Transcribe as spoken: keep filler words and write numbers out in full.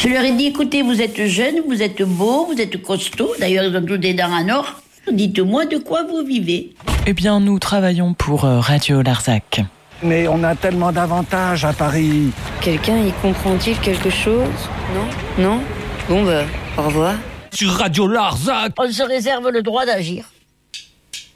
Je leur ai dit, écoutez, vous êtes jeunes, vous êtes beaux, vous êtes costauds. D'ailleurs, ils ont tous des dents en or. Dites-moi de quoi vous vivez. Eh bien, nous travaillons pour Radio Larzac. Mais on a tellement d'avantages à Paris. Quelqu'un y comprend-il quelque chose? Non? Non? Bon bah, au revoir. Sur Radio Larzac, On se réserve le droit d'agir.